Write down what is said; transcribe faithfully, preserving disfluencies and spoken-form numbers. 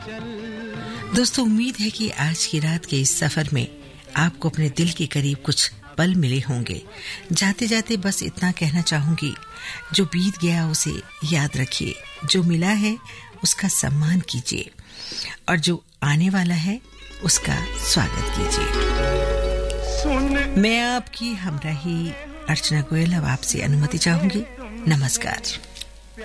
दोस्तों, उम्मीद है कि आज की रात के इस सफर में आपको अपने दिल के करीब कुछ पल मिले होंगे। जाते जाते बस इतना कहना चाहूंगी, जो बीत गया उसे याद रखिए, जो मिला है उसका सम्मान कीजिए और जो आने वाला है उसका स्वागत कीजिए। मैं आपकी हमराही अर्चना गोयल अब आपसे अनुमति चाहूंगी। नमस्कार।